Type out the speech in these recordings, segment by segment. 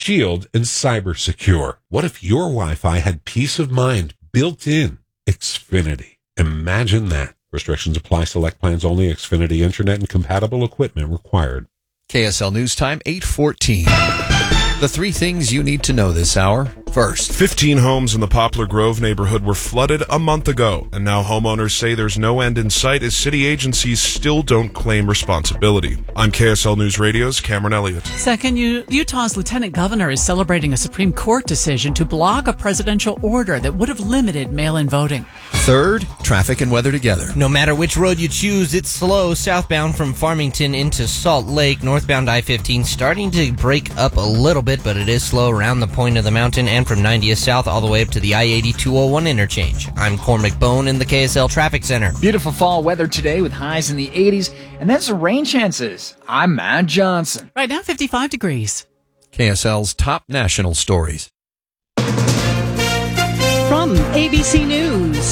Shield, and cybersecure. What if your Wi-Fi had peace of mind built in? Xfinity. Imagine that. Restrictions apply. Select plans only. Xfinity Internet and compatible equipment required. KSL News Time, 8:14. The three things you need to know this hour. First, 15 homes in the Poplar Grove neighborhood were flooded a month ago, and now homeowners say there's no end in sight as city agencies still don't claim responsibility. I'm KSL News Radio's Cameron Elliott. Second, Utah's lieutenant governor is celebrating a Supreme Court decision to block a presidential order that would have limited mail-in voting. Third, traffic and weather together. No matter which road you choose, it's slow southbound from Farmington into Salt Lake. Northbound I-15 starting to break up a little bit, but it is slow around the point of the mountain and from 90th south all the way up to the I-80-201 interchange. I'm Cormac Bone in the KSL Traffic Center. Beautiful fall weather today with highs in the 80s and then some rain chances. I'm Matt Johnson. Right now, 55 degrees. KSL's top national stories. From ABC News,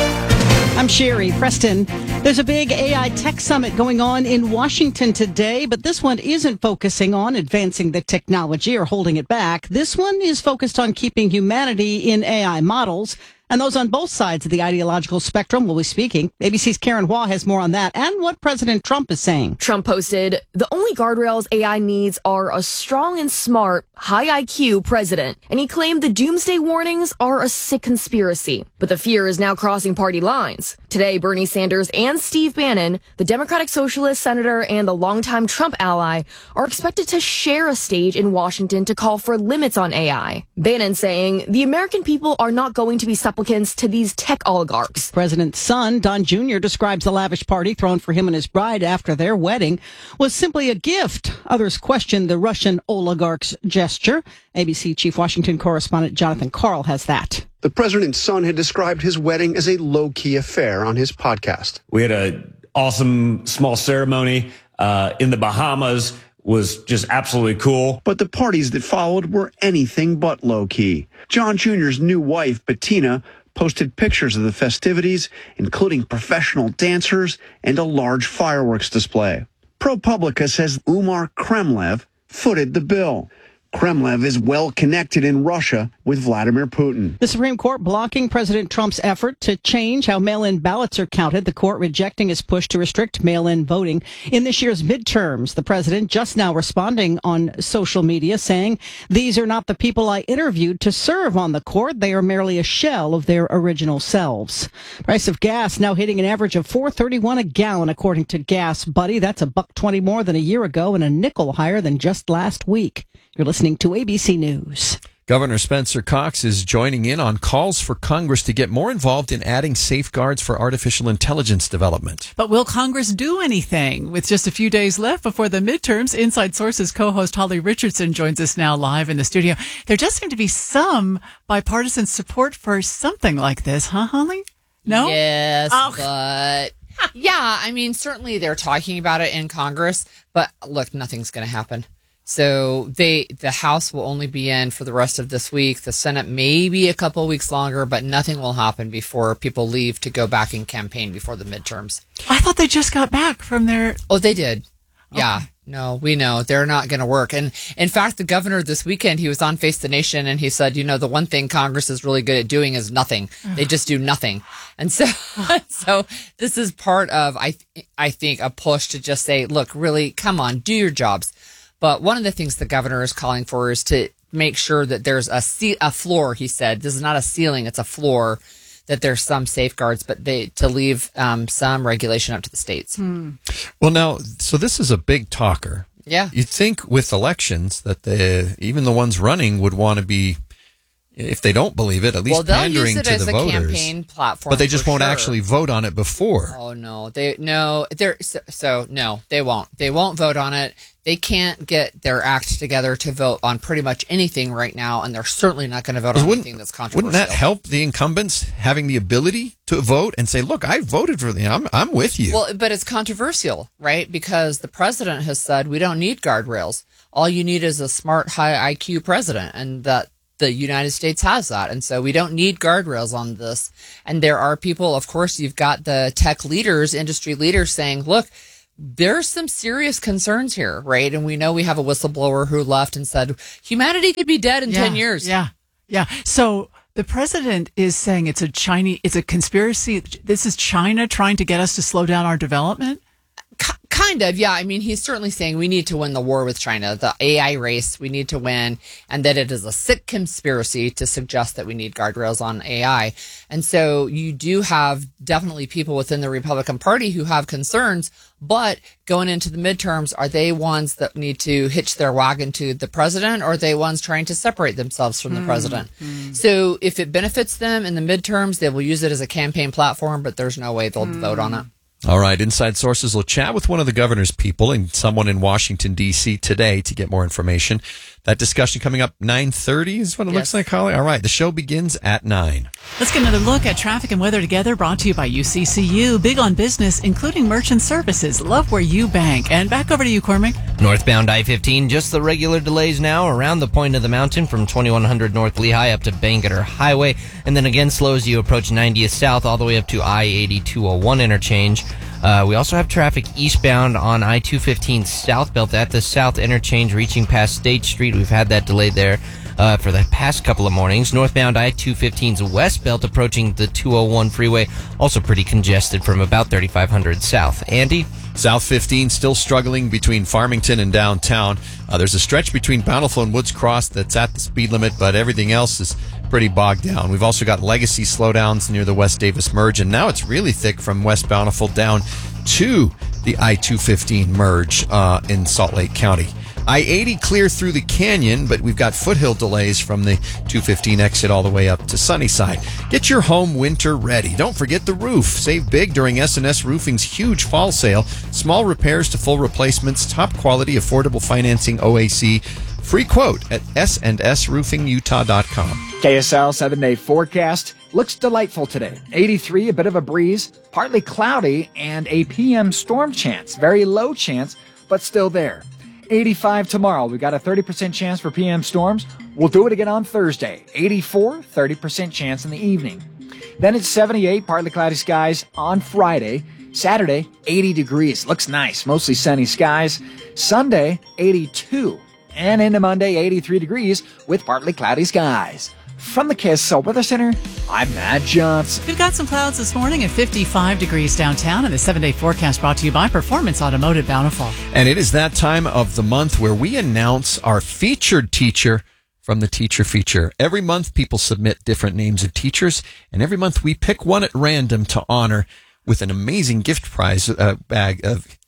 I'm Sherry Preston. There's a big AI tech summit going on in Washington today, but this one isn't focusing on advancing the technology or holding it back. This one is focused on keeping humanity in AI models. And those on both sides of the ideological spectrum will be speaking. ABC's Karen Hua has more on that and what President Trump is saying. Trump posted, "The only guardrails AI needs are a strong and smart, high IQ president." And he claimed the doomsday warnings are a sick conspiracy. But the fear is now crossing party lines. Today, Bernie Sanders and Steve Bannon, the Democratic Socialist senator and a longtime Trump ally, are expected to share a stage in Washington to call for limits on AI. Bannon saying, "The American people are not going to be supplicants to these tech oligarchs." President's son, Don Jr., describes the lavish party thrown for him and his bride after their wedding was simply a gift. Others questioned the Russian oligarch's gesture. ABC Chief Washington correspondent Jonathan Karl has that. The president's son had described his wedding as a low-key affair on his podcast. We had an awesome small ceremony in the Bahamas. Was just absolutely cool. But the parties that followed were anything but low-key. John Jr.'s new wife, Bettina, posted pictures of the festivities, including professional dancers and a large fireworks display. ProPublica says Umar Kremlev footed the bill. Kremlev is well connected in Russia with Vladimir Putin. The Supreme Court blocking President Trump's effort to change how mail-in ballots are counted. The court rejecting his push to restrict mail-in voting in this year's midterms. The president just now responding on social media saying, "These are not the people I interviewed to serve on the court. They are merely a shell of their original selves." Price of gas now hitting an average of $4.31 a gallon, according to Gas Buddy. That's $1.20 more than a year ago and a nickel higher than just last week. You're listening to ABC News. Governor Spencer Cox is joining in on calls for Congress to get more involved in adding safeguards for artificial intelligence development. But will Congress do anything? With just a few days left before the midterms, Inside Sources co-host Holly Richardson joins us now live in the studio. There does seem to be some bipartisan support for something like this, huh, Holly? No? Yes, but yeah, I mean, certainly they're talking about it in Congress, but look, nothing's going to happen. So the House will only be in for the rest of this week. The Senate maybe a couple of weeks longer, but nothing will happen before people leave to go back and campaign before the midterms. I thought they just got back from their... Oh, they did. Yeah. No, we know they're not going to work. And in fact, the governor this weekend, he was on Face the Nation and he said, you know, the one thing Congress is really good at doing is nothing. They just do nothing. And so, so this is part of, I think, a push to just say, look, really, come on, do your jobs. But one of the things the governor is calling for is to make sure that there's a floor, he said. This is not a ceiling, it's a floor, that there's some safeguards, but to leave some regulation up to the states. Well, now, so this is a big talker. Yeah. You'd think with elections that even the ones running would want to be, if they don't believe it, at least pandering to the voters. Well, they'll use it as a campaign platform. But they just won't actually vote on it before. Oh, no. They won't. They won't vote on it. They can't get their act together to vote on pretty much anything right now, and they're certainly not going to vote on anything that's controversial. Wouldn't that help the incumbents having the ability to vote and say, look, I voted for them. I'm with you. Well, but it's controversial, right? Because the president has said we don't need guardrails. All you need is a smart, high IQ president, and that the United States has that. And so we don't need guardrails on this. And there are people, of course, you've got the tech leaders, industry leaders saying, look, there's some serious concerns here, right? And we know we have a whistleblower who left and said humanity could be dead in 10 years. Yeah. So the president is saying it's a conspiracy. This is China trying to get us to slow down our development. Kind of, yeah. I mean, he's certainly saying we need to win the war with China, the AI race, we need to win, and that it is a sick conspiracy to suggest that we need guardrails on AI. And so you do have definitely people within the Republican Party who have concerns, but going into the midterms, are they ones that need to hitch their wagon to the president, or are they ones trying to separate themselves from the president? So if it benefits them in the midterms, they will use it as a campaign platform, but there's no way they'll vote on it. All right, Inside Sources will chat with one of the governor's people and someone in Washington, D.C. today to get more information. That discussion coming up 9:30 is what it looks like, Holly. All right, the show begins at 9. Let's get another look at traffic and weather together, brought to you by UCCU. Big on business, including merchant services. Love where you bank. And back over to you, Cormac. Northbound I-15, just the regular delays now around the point of the mountain from 2100 North Lehigh up to Bangerter Highway. And then again slow as you approach 90th South all the way up to I-8201 interchange. We also have traffic eastbound on I-215 southbound at the south interchange reaching past State Street. We've had that delayed there for the past couple of mornings. Northbound I-215's westbound approaching the 201 freeway, also pretty congested from about 3500 south. Andy? South 15 still struggling between Farmington and downtown. There's a stretch between Bountiful and Woods Cross that's at the speed limit, but everything else is pretty bogged down. We've also got legacy slowdowns near the West Davis merge, and now it's really thick from West Bountiful down to the I-215 merge in Salt Lake County. I-80 clear through the canyon, but we've got foothill delays from the 215 exit all the way up to Sunnyside. Get your home winter ready. Don't forget the roof. Save big during S&S Roofing's huge fall sale. Small repairs to full replacements, top quality, affordable financing, OAC. Free quote at snsroofingutah.com. KSL 7-day forecast looks delightful today. 83, a bit of a breeze, partly cloudy, and a PM storm chance. Very low chance, but still there. 85 tomorrow. We've got a 30% chance for PM storms. We'll do it again on Thursday. 84, 30% chance in the evening. Then it's 78, partly cloudy skies on Friday. Saturday, 80 degrees. Looks nice. Mostly sunny skies. Sunday, 82. And into Monday, 83 degrees with partly cloudy skies. From the KSL Weather Center, I'm Matt Johnson. We've got some clouds this morning at 55 degrees downtown, and the 7-day forecast brought to you by Performance Automotive Bountiful. And it is that time of the month where we announce our featured teacher from the Teacher Feature. Every month, people submit different names of teachers, and every month we pick one at random to honor with an amazing gift prize bag.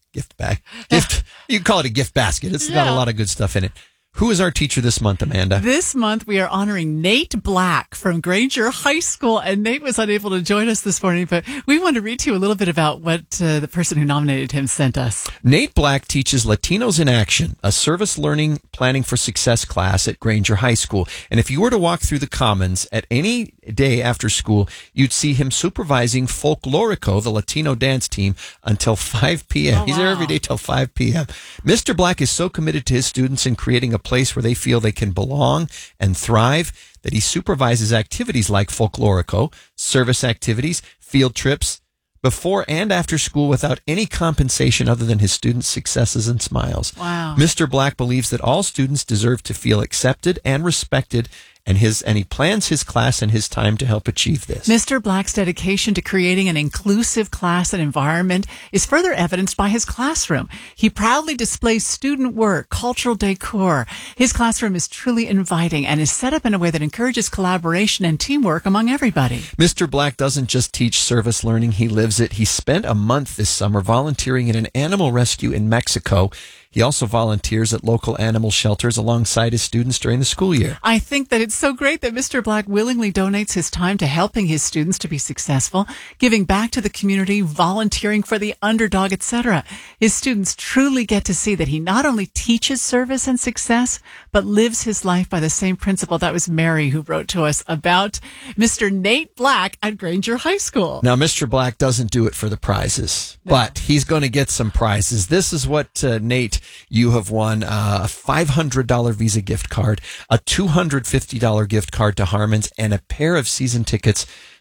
You can call it a gift basket. It's got a lot of good stuff in it. Who is our teacher this month, Amanda? This month, we are honoring Nate Black from Granger High School. And Nate was unable to join us this morning, but we want to read to you a little bit about what the person who nominated him sent us. Nate Black teaches Latinos in Action, a service learning planning for success class at Granger High School. And if you were to walk through the Commons at any day after school, you'd see him supervising Folklorico, the Latino dance team, until 5 p.m. He's there every day till 5 p.m. Mr. Black is so committed to his students in creating a place where they feel they can belong and thrive that he supervises activities like Folklorico, service activities, field trips, before and after school without any compensation other than his students' successes and smiles. Wow. Mr. Black believes that all students deserve to feel accepted and respected, and he plans his class and his time to help achieve this. Mr. Black's dedication to creating an inclusive class and environment is further evidenced by his classroom. He proudly displays student work, cultural decor. His classroom is truly inviting and is set up in a way that encourages collaboration and teamwork among everybody. Mr. Black doesn't just teach service learning, he lives it. He spent a month this summer volunteering at an animal rescue in Mexico. He also volunteers at local animal shelters alongside his students during the school year. I think that it's so great that Mr. Black willingly donates his time to helping his students to be successful, giving back to the community, volunteering for the underdog, etc. His students truly get to see that he not only teaches service and success, but lives his life by the same principle. That was Mary who wrote to us about Mr. Nate Black at Granger High School. Now, Mr. Black doesn't do it for the prizes, but he's going to get some prizes. This is what Nate, you have won: a $500 Visa gift card, a $250 gift card to Harmon's, and a pair of season tickets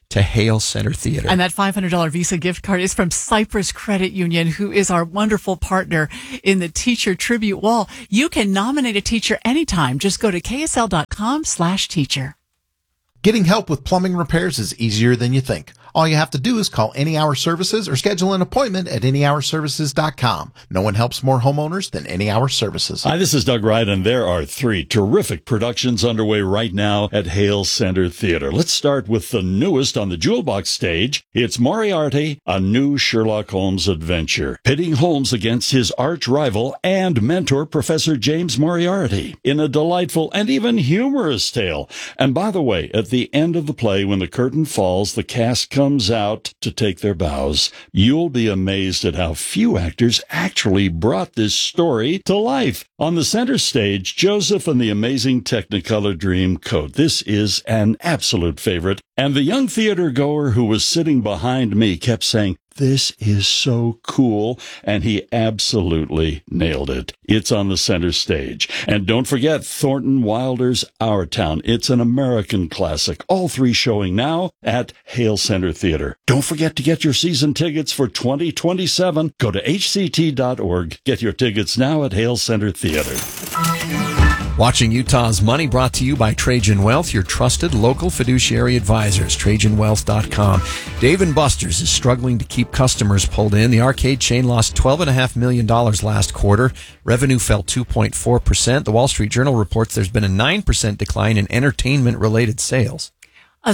to Hale Center Theater. And that $500 Visa gift card is from Cypress Credit Union, who is our wonderful partner in the Teacher Tribute Wall. You can nominate a teacher anytime. Just go to ksl.com/teacher. Getting help with plumbing repairs is easier than you think. All you have to do is call Any Hour Services or schedule an appointment at anyhourservices.com. No one helps more homeowners than Any Hour Services. Hi, this is Doug Wright, and there are 3 terrific productions underway right now at Hale Center Theater. Let's start with the newest on the Jewel Box stage. It's Moriarty, a new Sherlock Holmes adventure, pitting Holmes against his arch rival and mentor, Professor James Moriarty, in a delightful and even humorous tale. And by the way, at the end of the play, when the curtain falls, the cast comes out to take their bows. You'll be amazed at how few actors actually brought this story to life. On the center stage, Joseph and the Amazing Technicolor Dreamcoat. This is an absolute favorite. And the young theater goer who was sitting behind me kept saying, "This is so cool," and he absolutely nailed it. It's on the center stage. And don't forget Thornton Wilder's Our Town. It's an American classic. All 3 showing now at Hale Center Theater. Don't forget to get your season tickets for 2027. Go to hct.org. Get your tickets now at Hale Center Theater. Watching Utah's Money, brought to you by Trajan Wealth, your trusted local fiduciary advisors. TrajanWealth.com. Dave & Buster's is struggling to keep customers pulled in. The arcade chain lost $12.5 million last quarter. Revenue fell 2.4%. The Wall Street Journal reports there's been a 9% decline in entertainment-related sales. A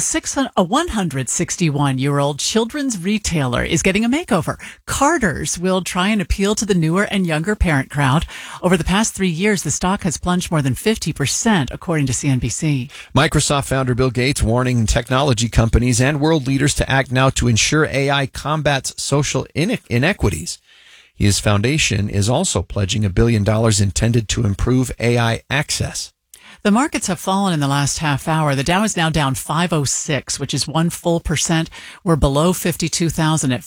161-year-old children's retailer is getting a makeover. Carter's will try and appeal to the newer and younger parent crowd. Over the past 3 years, the stock has plunged more than 50%, according to CNBC. Microsoft founder Bill Gates warning technology companies and world leaders to act now to ensure AI combats social inequities. His foundation is also pledging $1 billion intended to improve AI access. The markets have fallen in the last half hour. The Dow is now down 506, which is 1 full percent. We're below 52,000 at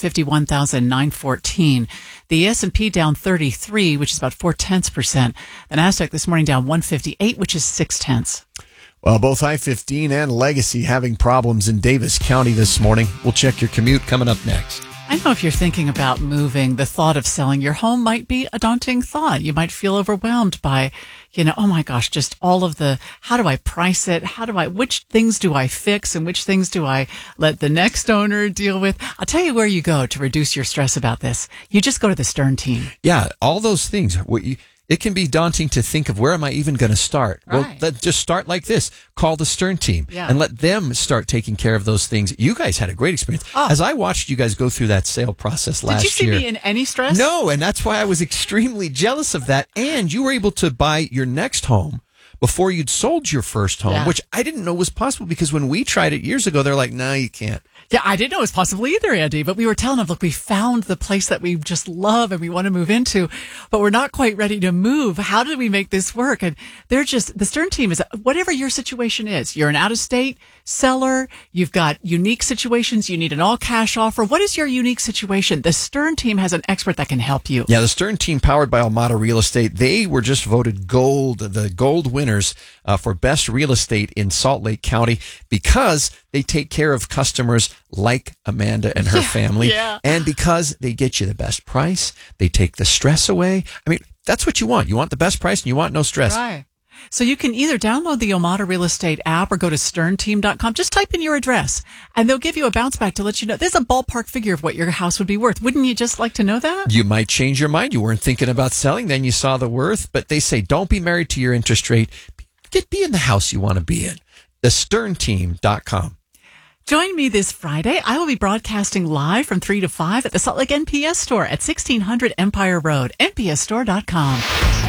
51,914. The S&P down 33, which is about 0.4%. The Nasdaq this morning down 158, which is 0.6. Well, both I-15 and Legacy having problems in Davis County this morning. We'll check your commute coming up next. I know if you're thinking about moving, the thought of selling your home might be a daunting thought. You might feel overwhelmed by, oh my gosh, just all of the, how do I price it? Which things do I fix and which things do I let the next owner deal with? I'll tell you where you go to reduce your stress about this. You just go to the Stern team. Yeah, all those things. It can be daunting to think of where am I even going to start? Right. Well, let's just start like this. Call the Stern team and let them start taking care of those things. You guys had a great experience. As I watched you guys go through that sale process last year. Did you see me in any stress? No, and that's why I was extremely jealous of that. And you were able to buy your next home before you'd sold your first home, which I didn't know was possible because when we tried it years ago, they're like, no, you can't. Yeah, I didn't know it was possible either, Andy, but we were telling them, look, we found the place that we just love and we want to move into, but we're not quite ready to move. How do we make this work? And they're just, the Stern team is, whatever your situation is, you're an out-of-state seller, you've got unique situations, you need an all-cash offer. What is your unique situation? The Stern team has an expert that can help you. Yeah, the Stern team, powered by Almada Real Estate, they were just voted gold, the gold winners for best real estate in Salt Lake County because they take care of customers like Amanda and her family. Yeah. And because they get you the best price, they take the stress away. I mean, that's what you want. You want the best price and you want no stress. Right. So you can either download the Almada Real Estate app or go to sternteam.com. Just type in your address and they'll give you a bounce back to let you know. There's a ballpark figure of what your house would be worth. Wouldn't you just like to know that? You might change your mind. You weren't thinking about selling. Then you saw the worth. But they say don't be married to your interest rate. Be in the house you want to be in. TheSternTeam.com. Join me this Friday. I will be broadcasting live from 3 to 5 at the Salt Lake NPS store at 1600 Empire Road, npsstore.com.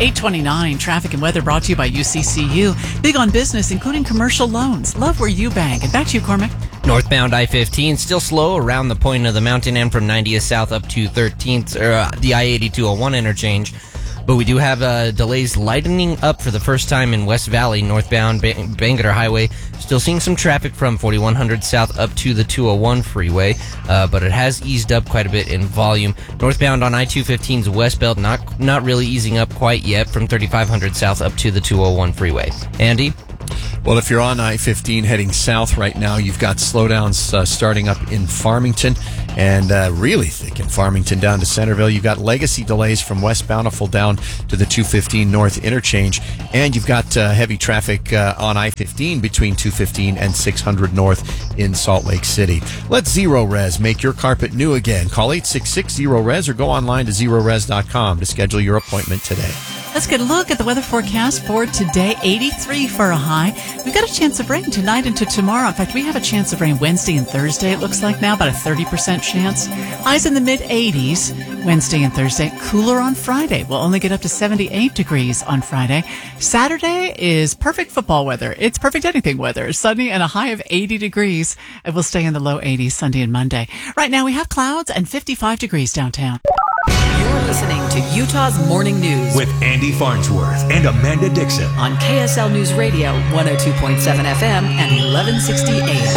8:29 traffic and weather brought to you by UCCU. Big on business, including commercial loans. Love where you bank. And back to you, Cormac. Northbound I-15 still slow around the point of the mountain and from 90th south up to 13th, the I-8201 interchange. But we do have delays lightening up for the first time in West Valley, northbound Bangerter Highway. Still seeing some traffic from 4100 south up to the 201 freeway, but it has eased up quite a bit in volume. Northbound on I-215's westbound, not really easing up quite yet from 3500 south up to the 201 freeway. Andy? Well, if you're on I-15 heading south right now, you've got slowdowns starting up in Farmington and really thick in Farmington down to Centerville. You've got legacy delays from West Bountiful down to the 215 North interchange. And you've got heavy traffic on I-15 between 215 and 600 North in Salt Lake City. Let Zero Res make your carpet new again. Call 866-ZERO-RES or go online to ZeroRes.com to schedule your appointment today. Let's get a look at the weather forecast for today. 83 for a high. We've got a chance of rain tonight into tomorrow. In fact, we have a chance of rain Wednesday and Thursday, it looks like now, about a 30% chance. Highs in the mid-80s Wednesday and Thursday. Cooler on Friday. We'll only get up to 78 degrees on Friday. Saturday is perfect football weather. It's perfect anything weather. Sunny and a high of 80 degrees. And we'll stay in the low 80s Sunday and Monday. Right now we have clouds and 55 degrees downtown. You're listening to Utah's Morning News with Andy Farnsworth and Amanda Dixon on KSL News Radio 102.7 FM and 1160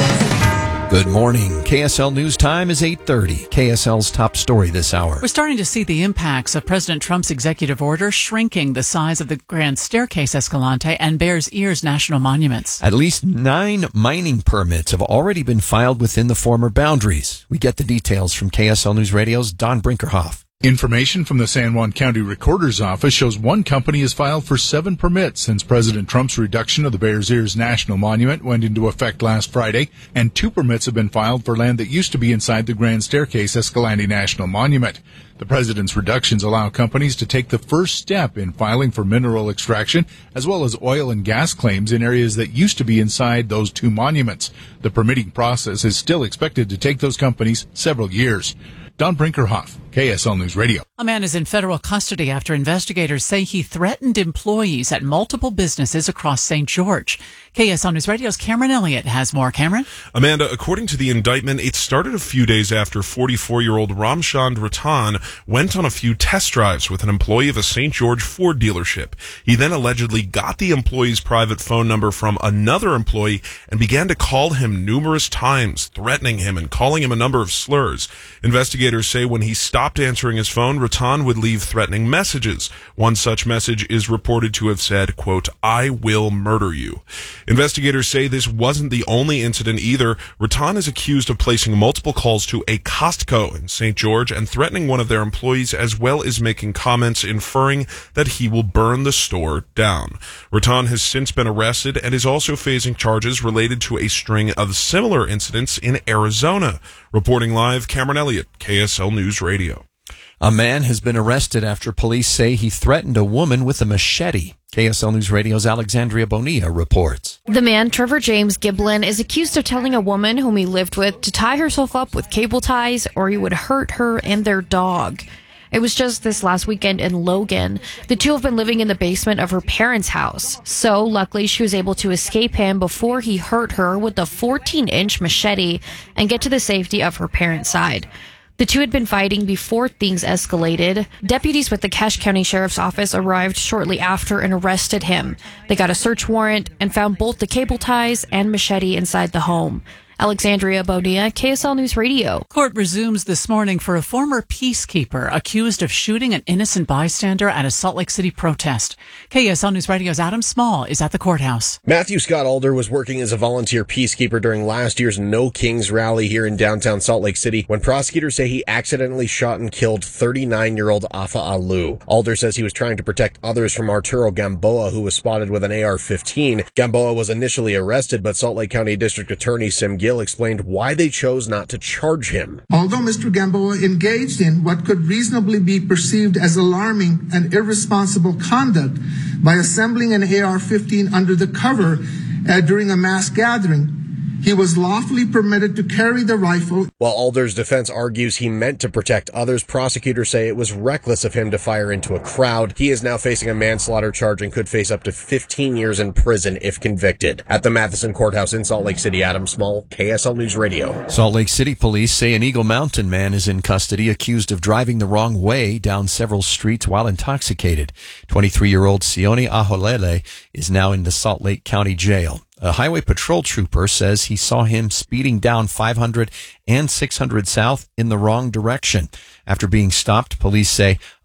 AM. Good morning. KSL News Time is 8:30. KSL's top story this hour. We're starting to see the impacts of President Trump's executive order shrinking the size of the Grand Staircase Escalante and Bears Ears National Monuments. At least 9 mining permits have already been filed within the former boundaries. We get the details from KSL News Radio's Don Brinkerhoff. Information from the San Juan County Recorder's Office shows one company has filed for 7 permits since President Trump's reduction of the Bears Ears National Monument went into effect last Friday, and 2 permits have been filed for land that used to be inside the Grand Staircase Escalante National Monument. The president's reductions allow companies to take the first step in filing for mineral extraction as well as oil and gas claims in areas that used to be inside those 2 monuments. The permitting process is still expected to take those companies several years. Don Brinkerhoff, KSL News Radio. A man is in federal custody after investigators say he threatened employees at multiple businesses across St. George. KSL News Radio's Cameron Elliott has more. Cameron? Amanda, according to the indictment, it started a few days after 44-year-old Ramchand Ratan went on a few test drives with an employee of a St. George Ford dealership. He then allegedly got the employee's private phone number from another employee and began to call him numerous times, threatening him and calling him a number of slurs. Investigators say when he stopped answering his phone, Ratan would leave threatening messages. One such message is reported to have said, quote, "I will murder you." Investigators say this wasn't the only incident either. Ratan is accused of placing multiple calls to a Costco in St. George and threatening one of their employees, as well as making comments inferring that he will burn the store down. Ratan has since been arrested and is also facing charges related to a string of similar incidents in Arizona. Reporting live, Cameron Elliott, KSL News Radio. A man has been arrested after police say he threatened a woman with a machete. KSL News Radio's Alexandria Bonilla reports. The man, Trevor James Giblin, is accused of telling a woman whom he lived with to tie herself up with cable ties or he would hurt her and their dog. It was just this last weekend in Logan. The two have been living in the basement of her parents' house. So, luckily, she was able to escape him before he hurt her with a 14-inch machete and get to the safety of her parents' side. The two had been fighting before things escalated. Deputies with the Cache County Sheriff's Office arrived shortly after and arrested him. They got a search warrant and found both the cable ties and machete inside the home. Alexandria Bonilla, KSL News Radio. Court resumes this morning for a former peacekeeper accused of shooting an innocent bystander at a Salt Lake City protest. KSL News Radio's Adam Small is at the courthouse. Matthew Scott Alder was working as a volunteer peacekeeper during last year's No Kings rally here in downtown Salt Lake City when prosecutors say he accidentally shot and killed 39-year-old Afa Alu. Alder says he was trying to protect others from Arturo Gamboa, who was spotted with an AR-15. Gamboa was initially arrested, but Salt Lake County District Attorney Sim Gill explained why they chose not to charge him. Although Mr. Gamboa engaged in what could reasonably be perceived as alarming and irresponsible conduct by assembling an AR-15 under the cover during a mass gathering, he was lawfully permitted to carry the rifle. While Alder's defense argues he meant to protect others, prosecutors say it was reckless of him to fire into a crowd. He is now facing a manslaughter charge and could face up to 15 years in prison if convicted. At the Matheson Courthouse in Salt Lake City, Adam Small, KSL News Radio. Salt Lake City police say an Eagle Mountain man is in custody accused of driving the wrong way down several streets while intoxicated. 23-year-old Sione Aholele is now in the Salt Lake County Jail. A highway patrol trooper says he saw him speeding down 500 and 600 south in the wrong direction. After being stopped, police say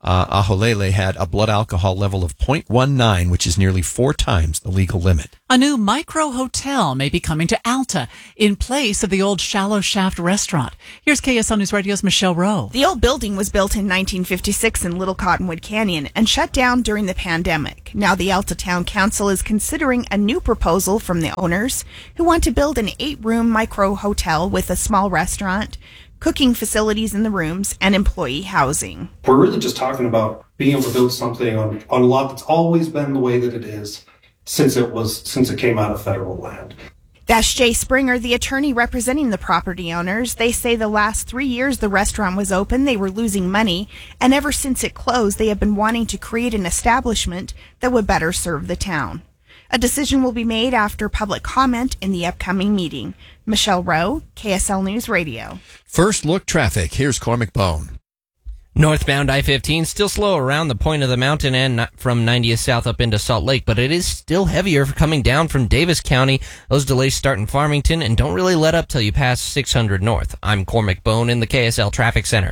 Aholele had a blood alcohol level of 0.19, which is nearly 4 times the legal limit. A new micro hotel may be coming to Alta in place of the old Shallow Shaft restaurant. Here's KSL News Radio's Michelle Rowe. The old building was built in 1956 in Little Cottonwood Canyon and shut down during the pandemic. Now the Alta Town Council is considering a new proposal from the owners who want to build an 8-room micro hotel with a small restaurant, cooking facilities in the rooms, and employee housing. We're really just talking about being able to build something on a lot that's always been the way that it is since it came out of federal land. That's Jay Springer, the attorney representing the property owners. They say the last 3 years the restaurant was open, they were losing money, and ever since it closed, they have been wanting to create an establishment that would better serve the town. A decision will be made after public comment in the upcoming meeting. Michelle Rowe, KSL News Radio. First look traffic. Here's Cormac Bone. Northbound I-15 still slow around the point of the mountain and from 90th south up into Salt Lake, but it is still heavier coming down from Davis County. Those delays start in Farmington and don't really let up till you pass 600 north. I'm Cormac Bone in the KSL Traffic Center.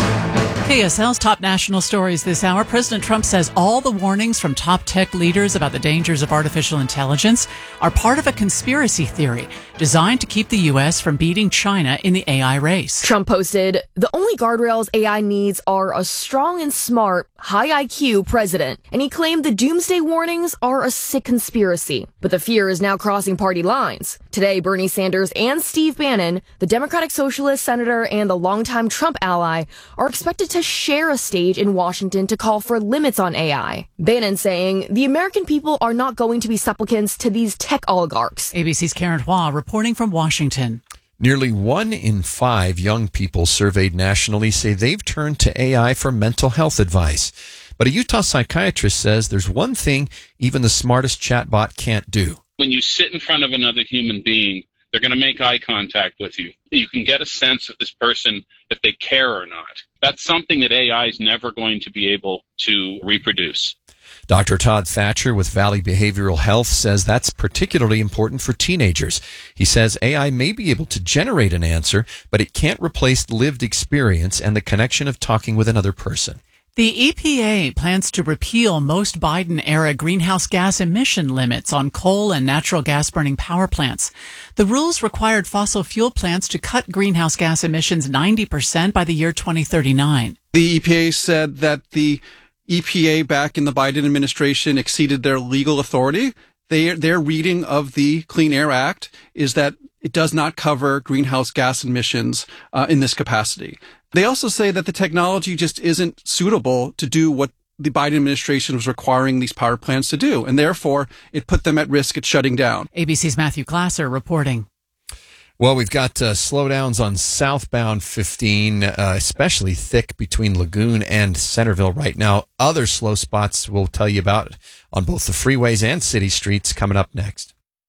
KSL's top national stories this hour. President Trump says all the warnings from top tech leaders about the dangers of artificial intelligence are part of a conspiracy theory designed to keep the U.S. from beating China in the AI race. Trump posted, "The only guardrails AI needs are a strong and smart, high IQ president." And he claimed the doomsday warnings are a sick conspiracy. But the fear is now crossing party lines. Today, Bernie Sanders and Steve Bannon, the Democratic Socialist senator and the longtime Trump ally, are expected to share a stage in Washington to call for limits on AI. Bannon saying, "The American people are not going to be supplicants to these tech oligarchs." ABC's Karen Hua reporting from Washington. Nearly 1 in 5 young people surveyed nationally say they've turned to AI for mental health advice. But a Utah psychiatrist says there's one thing even the smartest chatbot can't do. When you sit in front of another human being, they're going to make eye contact with you. You can get a sense of this person if they care or not. That's something that AI is never going to be able to reproduce. Dr. Todd Thatcher with Valley Behavioral Health says that's particularly important for teenagers. He says AI may be able to generate an answer, but it can't replace lived experience and the connection of talking with another person. The EPA plans to repeal most Biden-era greenhouse gas emission limits on coal and natural gas-burning power plants. The rules required fossil fuel plants to cut greenhouse gas emissions 90% by the year 2039. The EPA said that the EPA back in the Biden administration exceeded their legal authority. Their reading of the Clean Air Act is that it does not cover greenhouse gas emissions in this capacity. They also say that the technology just isn't suitable to do what the Biden administration was requiring these power plants to do, and therefore it put them at risk at shutting down. ABC's Matthew Glasser reporting. Well, we've got slowdowns on southbound 15, especially thick between Lagoon and Centerville right now. Other slow spots we'll tell you about on both the freeways and city streets coming up next.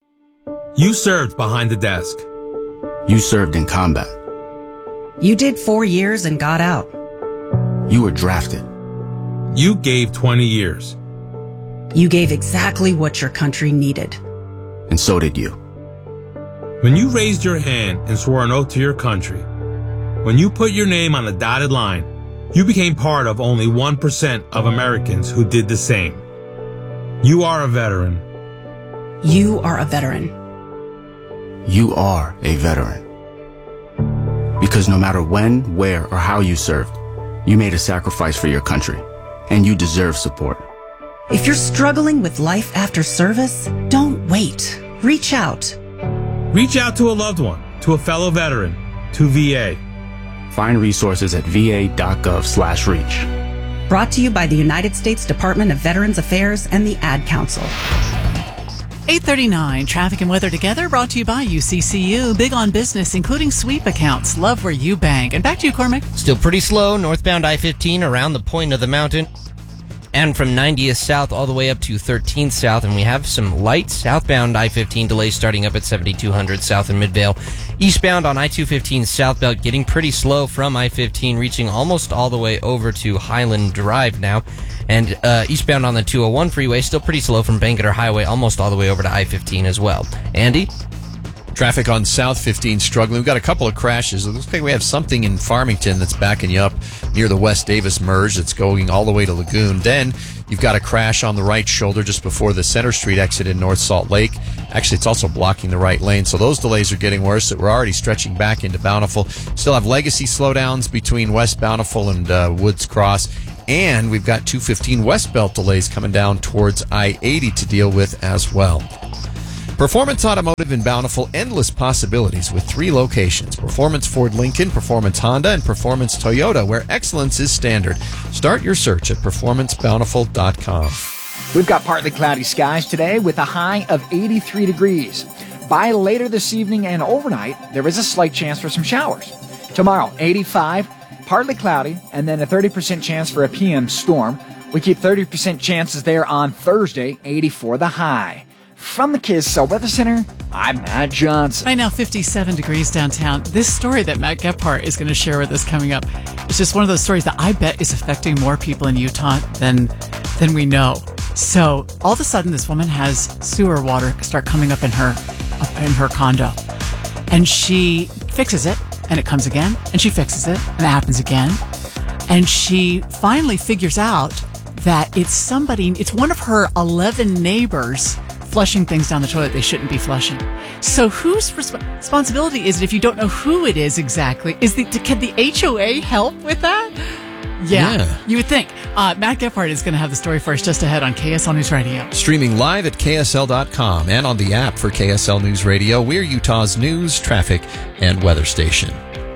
You served behind the desk. You served in combat. You did 4 years and got out. You were drafted. You gave 20 years. You gave exactly what your country needed. And so did you. When you raised your hand and swore an oath to your country, when you put your name on a dotted line, you became part of only 1% of Americans who did the same. You are a veteran. You are a veteran. You are a veteran. Because no matter when, where, or how you served, you made a sacrifice for your country, and you deserve support. If you're struggling with life after service, don't wait. Reach out. Reach out to a loved one, to a fellow veteran, to VA. Find resources at va.gov/reach. Brought to you by the United States Department of Veterans Affairs and the Ad Council. 8:39, traffic and weather together, brought to you by UCCU. Big on business, including sweep accounts. Love where you bank. And back to you, Cormac. Still pretty slow, northbound I-15 around the point of the mountain. And from 90th south all the way up to 13th south. And we have some light southbound I-15 delays starting up at 7200 south in Midvale. Eastbound on I-215 southbound getting pretty slow from I-15, reaching almost all the way over to Highland Drive now. And eastbound on the 201 freeway, still pretty slow from Bangerter Highway, almost all the way over to I-15 as well. Andy? Traffic on South 15 struggling. We've got a couple of crashes. It looks like we have something in Farmington that's backing you up near the West Davis merge that's going all the way to Lagoon. Then you've got a crash on the right shoulder just before the Center Street exit in North Salt Lake. Actually, it's also blocking the right lane. So those delays are getting worse. We're already stretching back into Bountiful. Still have legacy slowdowns between West Bountiful and Woods Cross. And we've got 215 West Belt delays coming down towards I-80 to deal with as well. Performance Automotive in Bountiful, endless possibilities with 3 locations. Performance Ford Lincoln, Performance Honda, and Performance Toyota, where excellence is standard. Start your search at performancebountiful.com. We've got partly cloudy skies today with a high of 83 degrees. By later this evening and overnight, there is a slight chance for some showers. Tomorrow, 85, partly cloudy, and then a 30% chance for a PM storm. We keep 30% chances there on Thursday, 84 the high. From the KSL Weather Center, I'm Matt Johnson. Right now, 57 degrees downtown. This story that Matt Gephardt is going to share with us coming up is just one of those stories that I bet is affecting more people in Utah than we know. So all of a sudden, this woman has sewer water start coming up in her condo, and she fixes it, and it comes again, and she fixes it, and it happens again, and she finally figures out that it's one of her 11 neighbors flushing things down the toilet they shouldn't be flushing. So whose responsibility is it if you don't know who it is exactly? Can the HOA help with that? Yeah. You would think. Matt Gephardt is going to have the story for us just ahead on KSL News Radio. Streaming live at KSL.com and on the app for KSL News Radio. We're Utah's news, traffic, and weather station.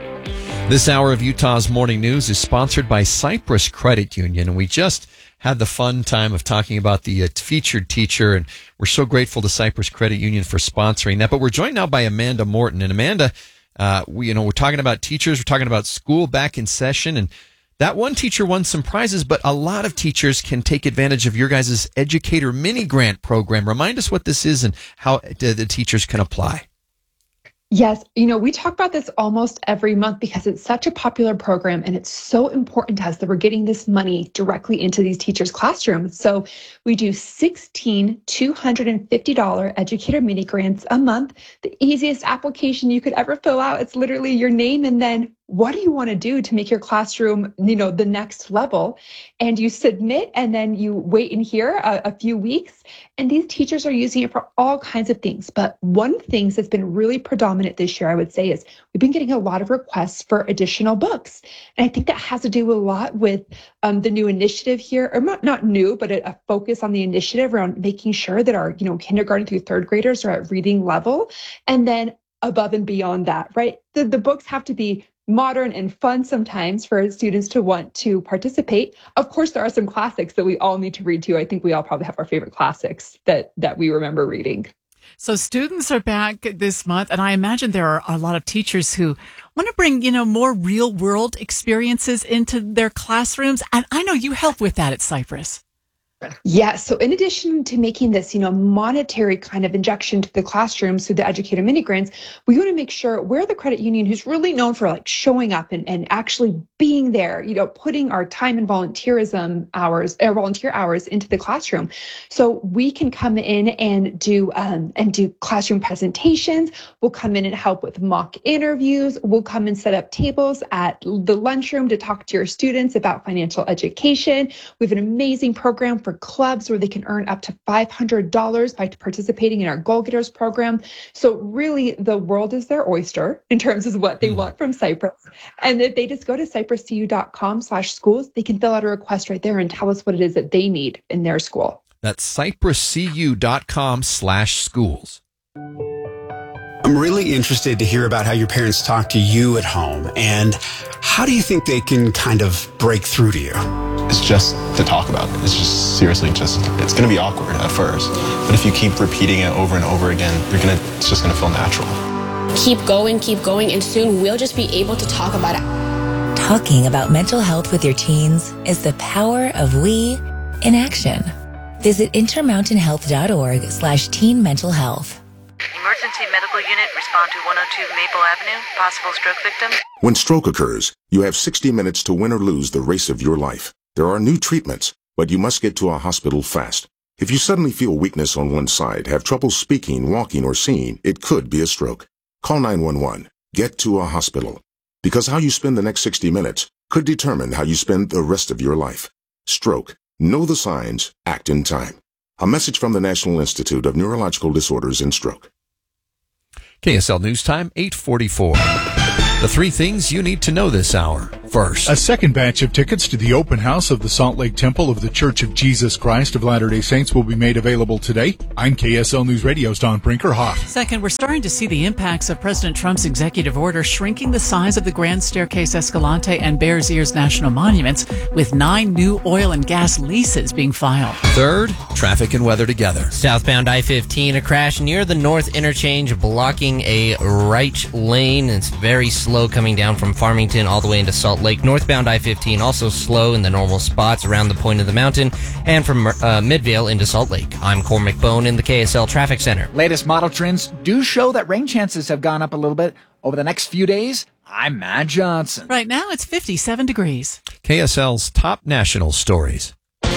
This hour of Utah's Morning News is sponsored by Cypress Credit Union, and we just had the fun time of talking about the featured teacher, and we're so grateful to Cypress Credit Union for sponsoring that. But we're joined now by Amanda Morton, and Amanda, we're talking about teachers, we're talking about school back in session, and that one teacher won some prizes, but a lot of teachers can take advantage of your guys' Educator Mini Grant program. Remind us what this is and how the teachers can apply. Yes, we talk about this almost every month because it's such a popular program and it's so important to us that we're getting this money directly into these teachers' classrooms. So we do 16 $250 Educator Mini Grants a month. The easiest application you could ever fill out. It's literally your name and then what do you want to do to make your classroom, the next level? And you submit and then you wait and hear a few weeks. And these teachers are using it for all kinds of things. But one thing that's been really predominant this year, I would say, is we've been getting a lot of requests for additional books. And I think that has to do a lot with the new initiative here, or not new, but a focus on the initiative around making sure that our, kindergarten through third graders are at reading level. And then above and beyond that, right? The books have to be modern and fun sometimes for students to want to participate. Of course, there are some classics that we all need to read too. I think we all probably have our favorite classics that we remember reading. So students are back this month, and I imagine there are a lot of teachers who want to bring, more real world experiences into their classrooms. And I know you help with that at Cypress. Yeah. So in addition to making this, monetary kind of injection to the classrooms through the Educator Mini Grants, we want to make sure we're the credit union who's really known for showing up and actually being there, putting our time and volunteer hours into the classroom. So we can come in and do classroom presentations. We'll come in and help with mock interviews. We'll come and set up tables at the lunchroom to talk to your students about financial education. We have an amazing program for clubs where they can earn up to $500 by participating in our Goal Getters program. So really the world is their oyster in terms of what they want from Cypress. And if they just go to cypresscu.com/schools, they can fill out a request right there and tell us what it is that they need in their school. That's cypresscu.com/schools. I'm really interested to hear about how your parents talk to you at home, and how do you think they can kind of break through to you? It's just to talk about it. It's just seriously it's going to be awkward at first, but if you keep repeating it over and over again, it's just going to feel natural. Keep going, and soon we'll just be able to talk about it. Talking about mental health with your teens is the power of we in action. Visit intermountainhealth.org/teen mental health. Emergency medical unit, respond to 102 Maple Avenue, possible stroke victim. When stroke occurs, you have 60 minutes to win or lose the race of your life. There are new treatments, but you must get to a hospital fast. If you suddenly feel weakness on one side, have trouble speaking, walking, or seeing, it could be a stroke. Call 911. Get to a hospital. Because how you spend the next 60 minutes could determine how you spend the rest of your life. Stroke. Know the signs. Act in time. A message from the National Institute of Neurological Disorders and Stroke. KSL News Time, 8:44. The three things you need to know this hour. First, a second batch of tickets to the open house of the Salt Lake Temple of the Church of Jesus Christ of Latter-day Saints will be made available today. I'm KSL News Radio's Don Brinkerhoff. Second, we're starting to see the impacts of President Trump's executive order shrinking the size of the Grand Staircase Escalante and Bears Ears National Monuments, with 9 new oil and gas leases being filed. Third, traffic and weather together. Southbound I-15, a crash near the North Interchange blocking a right lane. It's very slow coming down from Farmington all the way into Salt Lake. Northbound I-15 also slow in the normal spots around the point of the mountain and from Midvale into Salt Lake. I'm Cormac Bone in the KSL Traffic Center. Latest model trends do show that rain chances have gone up a little bit over the next few days. I'm Matt Johnson. Right now it's 57 degrees. KSL's top national stories.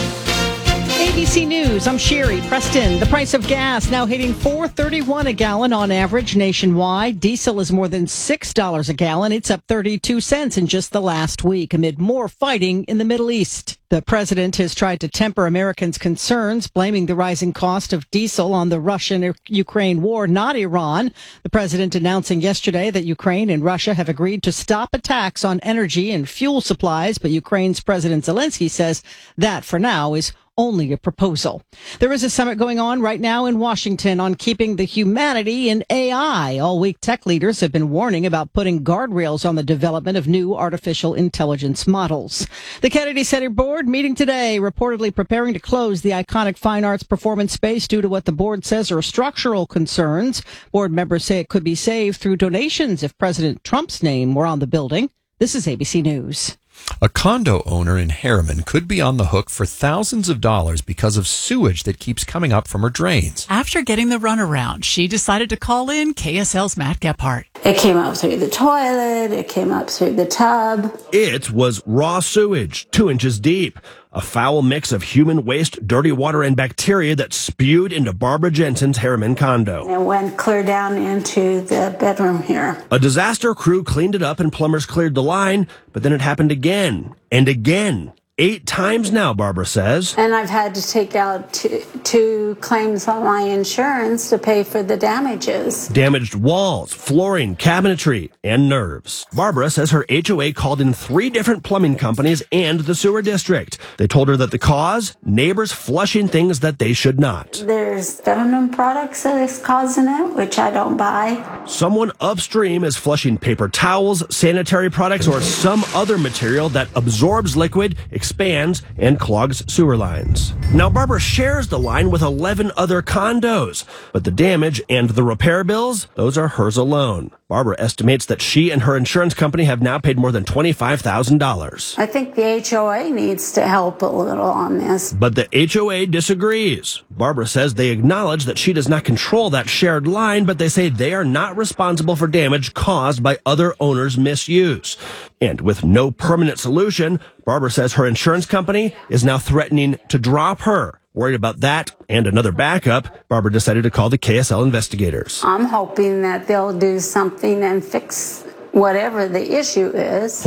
ABC News, I'm Sherry Preston. The price of gas now hitting $4.31 a gallon on average nationwide. Diesel is more than $6 a gallon. It's up 32 cents in just the last week amid more fighting in the Middle East. The president has tried to temper Americans' concerns, blaming the rising cost of diesel on the Russian-Ukraine war, not Iran. The president announcing yesterday that Ukraine and Russia have agreed to stop attacks on energy and fuel supplies, but Ukraine's President Zelensky says that, for now, is only a proposal. There is a summit going on right now in Washington on keeping the humanity in AI. All week, tech leaders have been warning about putting guardrails on the development of new artificial intelligence models. The Kennedy Center Board meeting today, reportedly preparing to close the iconic fine arts performance space due to what the board says are structural concerns. Board members say it could be saved through donations if President Trump's name were on the building. This is ABC News. A condo owner in Harriman could be on the hook for thousands of dollars because of sewage that keeps coming up from her drains. After getting the runaround, she decided to call in KSL's Matt Gephardt. It came up through the toilet. It came up through the tub. It was raw sewage, 2 inches deep. A foul mix of human waste, dirty water, and bacteria that spewed into Barbara Jensen's Harriman condo. It went clear down into the bedroom here. A disaster crew cleaned it up and plumbers cleared the line, but then it happened again and again. 8 times now, Barbara says. And I've had to take out two claims on my insurance to pay for the damages. Damaged walls, flooring, cabinetry, and nerves. Barbara says her HOA called in 3 different plumbing companies and the sewer district. They told her that the cause, neighbors flushing things that they should not. There's feminine products that is causing it, which I don't buy. Someone upstream is flushing paper towels, sanitary products, or some other material that absorbs liquid, expands, and clogs sewer lines. Now, Barbara shares the line with 11 other condos, but the damage and the repair bills, those are hers alone. Barbara estimates that she and her insurance company have now paid more than $25,000. I think the HOA needs to help a little on this. But the HOA disagrees. Barbara says they acknowledge that she does not control that shared line, but they say they are not responsible for damage caused by other owners' misuse. And with no permanent solution, Barbara says her insurance company is now threatening to drop her. Worried about that and another backup, Barbara decided to call the KSL investigators. I'm hoping that they'll do something and fix whatever the issue is.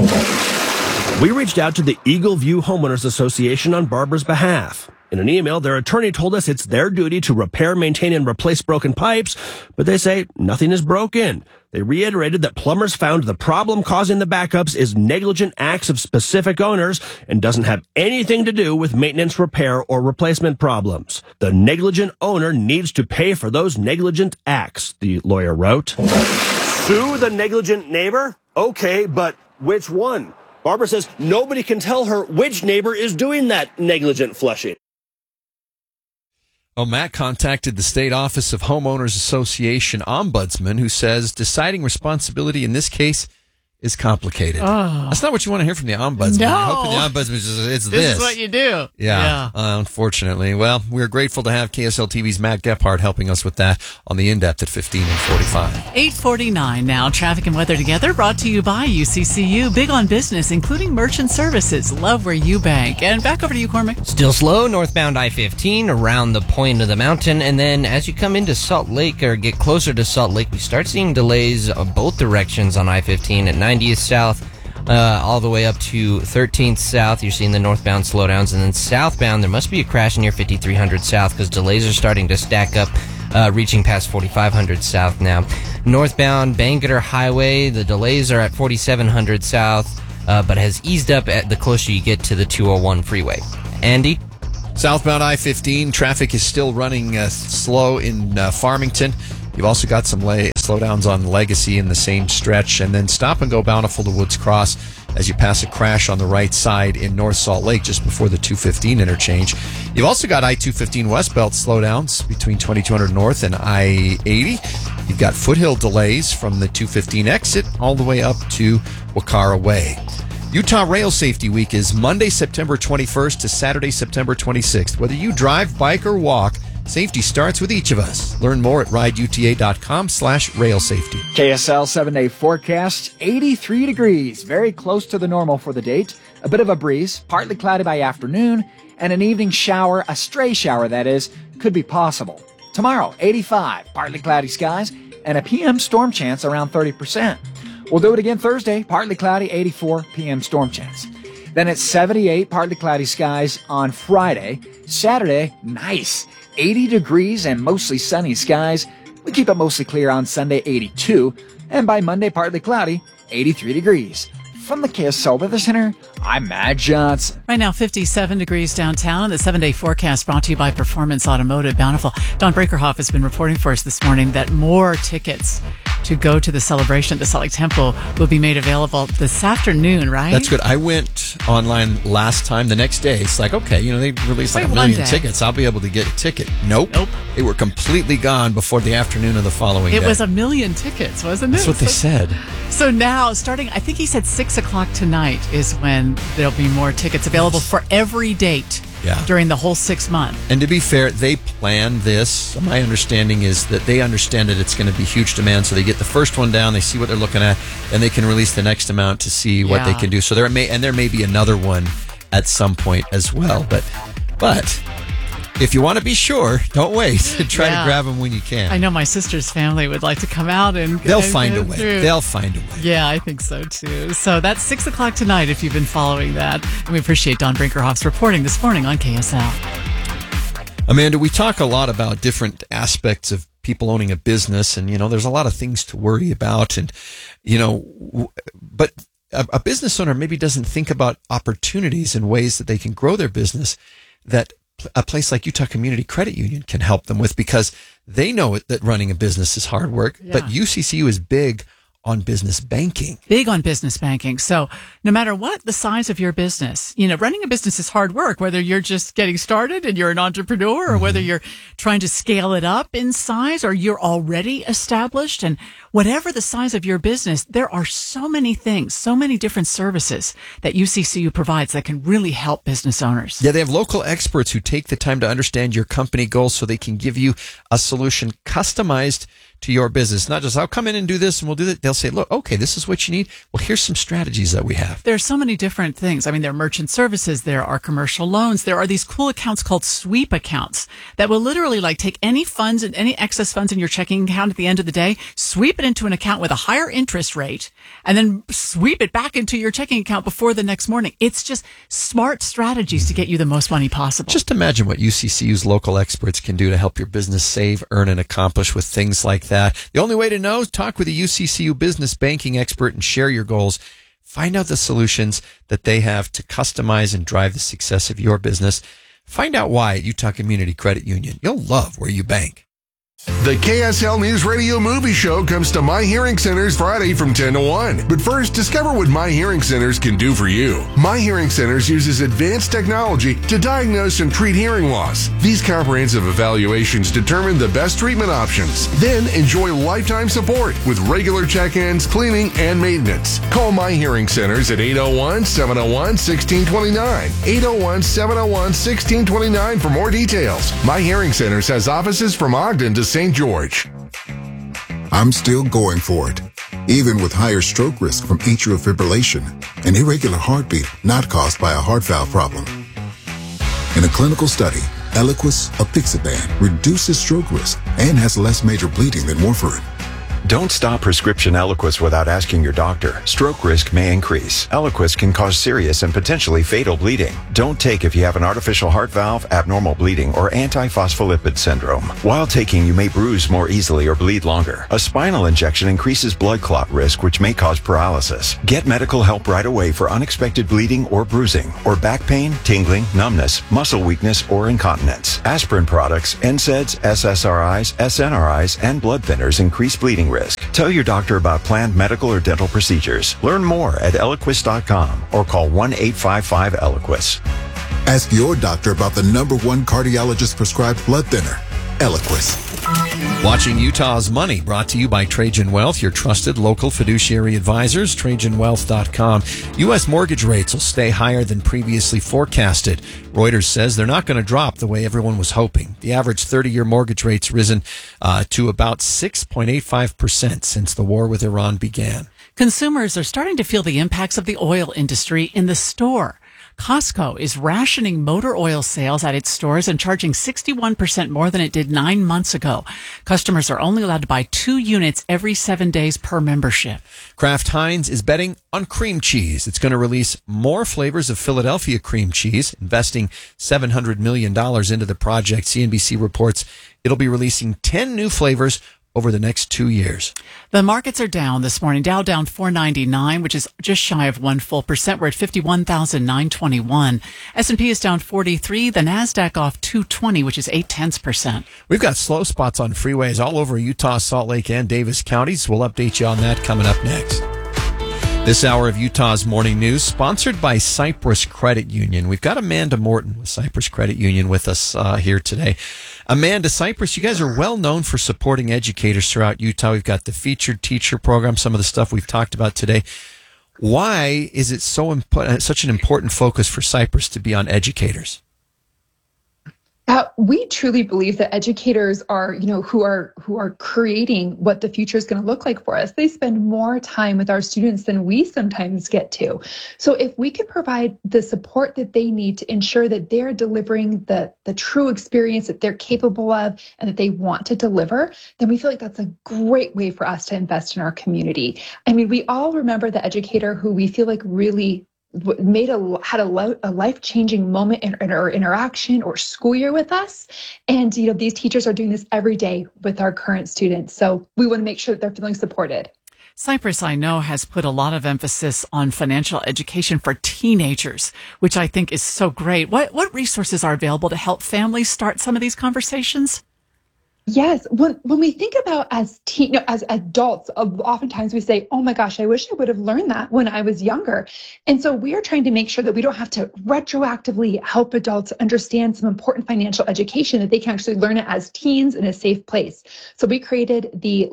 We reached out to the Eagle View Homeowners Association on Barbara's behalf. In an email, their attorney told us it's their duty to repair, maintain, and replace broken pipes, but they say nothing is broken. They reiterated that plumbers found the problem causing the backups is negligent acts of specific owners and doesn't have anything to do with maintenance, repair, or replacement problems. The negligent owner needs to pay for those negligent acts, the lawyer wrote. Sue the negligent neighbor? Okay, but which one? Barbara says nobody can tell her which neighbor is doing that negligent flushing. Well, Matt contacted the State Office of Homeowners Association Ombudsman, who says deciding responsibility in this case is complicated. Oh. That's not what you want to hear from the ombudsman. No. I hope the ombudsman is This this. is what you do. Yeah. Unfortunately. Well, we're grateful to have KSL TV's Matt Gephardt helping us with that on the In-Depth at 15 and 45. 8:49 now. Traffic and weather together brought to you by UCCU. Big on business, including merchant services. Love where you bank. And back over to you, Cormac. Still slow, northbound I-15 around the point of the mountain. And then as you come into Salt Lake or get closer to Salt Lake, we start seeing delays both directions on I-15 at 90th South. All the way up to 13th South. You're seeing the northbound slowdowns. And then southbound, there must be a crash near 5300 South because delays are starting to stack up, reaching past 4500 South now. Northbound Bangerter Highway, the delays are at 4700 South, but has eased up at the closer you get to the 201 freeway. Andy? Southbound I-15, traffic is still running slow in Farmington. You've also got some slowdowns on Legacy in the same stretch, and then stop and go Bountiful to Woods Cross as you pass a crash on the right side in North Salt Lake just before the 215 interchange. You've also got I-215 westbound slowdowns between 2200 North and I-80. You've got foothill delays from the 215 exit all the way up to Wacara Way. Utah Rail Safety Week is Monday, September 21st to Saturday, September 26th. Whether you drive, bike, or walk, safety starts with each of us. Learn more at rideuta.com/railsafety. KSL 7-day forecast, 83 degrees, very close to the normal for the date. A bit of a breeze, partly cloudy by afternoon, and an evening shower, a stray shower that is, could be possible. Tomorrow, 85, partly cloudy skies, and a PM storm chance around 30%. We'll do it again Thursday, partly cloudy, 84 PM storm chance. Then it's 78, partly cloudy skies on Friday. Saturday, nice, 80 degrees and mostly sunny skies. We keep it mostly clear on Sunday, 82. And by Monday, partly cloudy, 83 degrees. From the KSL Weather Center, I'm Matt Johnson. Right now, 57 degrees downtown. The 7-day forecast brought to you by Performance Automotive Bountiful. Don Breakerhoff has been reporting for us this morning that more tickets to go to the celebration at the Salt Lake Temple will be made available this afternoon, right? That's good. I went online last time. The next day, it's like, okay, they released like a million tickets. I'll be able to get a ticket. Nope. They were completely gone before the afternoon of the following day. It was 1 million tickets, wasn't it? That's what they said. So now, starting, I think he said 6 o'clock tonight is when there'll be more tickets available for every date during the whole 6 months. And to be fair, they planned this. My understanding is that they understand that it's going to be huge demand, so they get the first one down, they see what they're looking at, and they can release the next amount to see what they can do. So there may be another one at some point as well. But if you want to be sure, don't wait. Try to grab them when you can. I know my sister's family would like to come out and they'll find a way. They'll find a way. Yeah, I think so too. So that's 6 o'clock tonight if you've been following that. And we appreciate Don Brinkerhoff's reporting this morning on KSL. Amanda, we talk a lot about different aspects of people owning a business, and there's a lot of things to worry about, and but a business owner maybe doesn't think about opportunities and ways that they can grow their business that a place like Utah Community Credit Union can help them with, because they know that running a business is hard work, but UCCU is big on business banking. Big on business banking. So no matter what the size of your business, running a business is hard work, whether you're just getting started and you're an entrepreneur, or whether you're trying to scale it up in size, or you're already established. And whatever the size of your business, there are so many things, so many different services that UCCU provides that can really help business owners. Yeah, they have local experts who take the time to understand your company goals so they can give you a solution customized to your business. Not just, I'll come in and do this and we'll do that. They'll say, look, okay, this is what you need. Well, here's some strategies that we have. There are so many different things. I mean, there are merchant services. There are commercial loans. There are these cool accounts called sweep accounts that will literally take any funds and any excess funds in your checking account at the end of the day, sweep it into an account with a higher interest rate, and then sweep it back into your checking account before the next morning. It's just smart strategies to get you the most money possible. Just imagine what UCCU's local experts can do to help your business save, earn, and accomplish with things like that. The only way to know is talk with a UCCU business banking expert and share your goals. Find out the solutions that they have to customize and drive the success of your business. Find out why at Utah Community Credit Union. You'll love where you bank. The KSL News Radio Movie Show comes to My Hearing Centers Friday from 10 to 1. But first, discover what My Hearing Centers can do for you. My Hearing Centers uses advanced technology to diagnose and treat hearing loss. These comprehensive evaluations determine the best treatment options. Then enjoy lifetime support with regular check-ins, cleaning, and maintenance. Call My Hearing Centers at 801-701-1629. 801-701-1629 for more details. My Hearing Centers has offices from Ogden to St. George. I'm still going for it, even with higher stroke risk from atrial fibrillation, an irregular heartbeat not caused by a heart valve problem. In a clinical study, Eliquis apixaban reduces stroke risk and has less major bleeding than warfarin. Don't stop prescription Eliquis without asking your doctor. Stroke risk may increase. Eliquis can cause serious and potentially fatal bleeding. Don't take if you have an artificial heart valve, abnormal bleeding, or antiphospholipid syndrome. While taking, you may bruise more easily or bleed longer. A spinal injection increases blood clot risk, which may cause paralysis. Get medical help right away for unexpected bleeding or bruising, or back pain, tingling, numbness, muscle weakness, or incontinence. Aspirin products, NSAIDs, SSRIs, SNRIs, and blood thinners increase bleeding risk. Tell your doctor about planned medical or dental procedures. Learn more at Eliquis.com or call 1-855-ELIQUIS. Ask your doctor about the #1 cardiologist prescribed blood thinner, Eliquis. Watching Utah's Money, brought to you by Trajan Wealth, your trusted local fiduciary advisors, TrajanWealth.com. U.S. mortgage rates will stay higher than previously forecasted. Reuters says they're not going to drop the way everyone was hoping. The average 30-year mortgage rate's risen to about 6.85% since the war with Iran began. Consumers are starting to feel the impacts of the oil industry in the store. Costco is rationing motor oil sales at its stores and charging 61% more than it did 9 months ago. Customers are only allowed to buy 2 units every 7 days per membership. Kraft Heinz is betting on cream cheese. It's going to release more flavors of Philadelphia cream cheese, investing $700 million into the project. CNBC reports it'll be releasing 10 new flavors over the next 2 years. The markets are down this morning. Dow down 499, which is just shy of 1%. We're at 51,921. S&P is down 43. The NASDAQ off 220, which is 0.8%. We've got slow spots on freeways all over Utah, Salt Lake, and Davis counties. We'll update you on that coming up next. This hour of Utah's Morning News, sponsored by Cypress Credit Union. We've got Amanda Morton with Cypress Credit Union with us here today. Amanda, Cypress, you guys are well known for supporting educators throughout Utah. We've got the featured teacher program, some of the stuff we've talked about today. Why is it such an important focus for Cypress to be on educators? We truly believe that educators are, who are creating what the future is going to look like for us. They spend more time with our students than we sometimes get to. So if we can provide the support that they need to ensure that they're delivering the true experience that they're capable of and that they want to deliver, then we feel like that's a great way for us to invest in our community. I mean, we all remember the educator who we feel like really had a life-changing moment in our interaction or school year with us. And, these teachers are doing this every day with our current students. So we want to make sure that they're feeling supported. Cypress, I know, has put a lot of emphasis on financial education for teenagers, which I think is so great. What resources are available to help families start some of these conversations? Yes. When we think about as adults, oftentimes we say, oh my gosh, I wish I would have learned that when I was younger. And so we are trying to make sure that we don't have to retroactively help adults understand some important financial education, that they can actually learn it as teens in a safe place. So we created the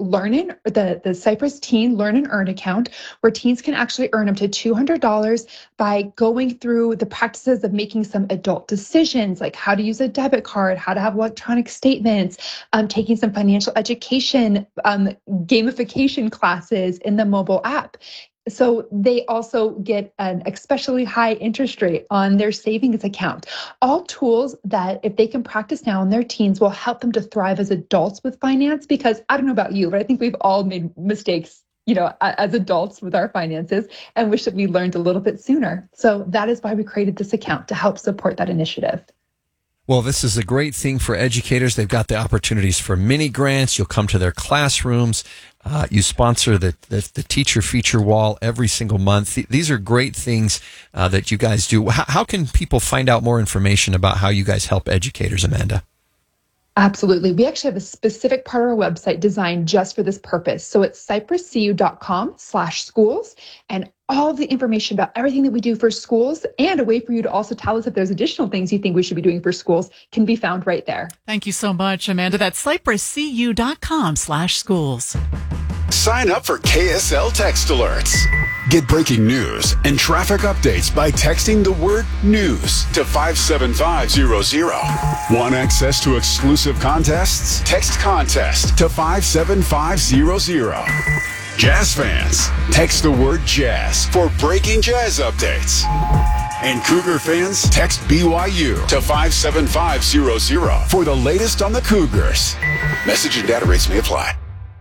the Cypress Teen Learn and Earn account, where teens can actually earn up to $200 by going through the practices of making some adult decisions, like how to use a debit card, how to have electronic statements, taking some financial education, gamification classes in the mobile app. So they also get an especially high interest rate on their savings account. All tools that, if they can practice now in their teens, will help them to thrive as adults with finance. Because I don't know about you, but I think we've all made mistakes, as adults with our finances, and wish that we learned a little bit sooner. So that is why we created this account, to help support that initiative. Well, this is a great thing for educators. They've got the opportunities for mini grants. You'll come to their classrooms. You sponsor the teacher feature wall every single month. These are great things that you guys do. How can people find out more information about how you guys help educators, Amanda? Absolutely. We actually have a specific part of our website designed just for this purpose. So it's cypresscu.com/schools, and all of the information about everything that we do for schools and a way for you to also tell us if there's additional things you think we should be doing for schools can be found right there. Thank you so much, Amanda. That's cypresscu.com/schools. Sign up for KSL Text Alerts. Get breaking news and traffic updates by texting the word news to 57500. Want access to exclusive contests? Text contest to 57500. Jazz fans, text the word jazz for breaking jazz updates. And Cougar fans, text BYU to 57500 for the latest on the Cougars. Message and data rates may apply.